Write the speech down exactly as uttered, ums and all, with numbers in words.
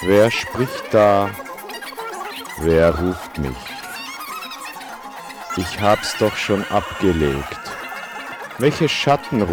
Wer spricht da? Wer ruft mich? Ich hab's doch schon abgelegt. Welche Schatten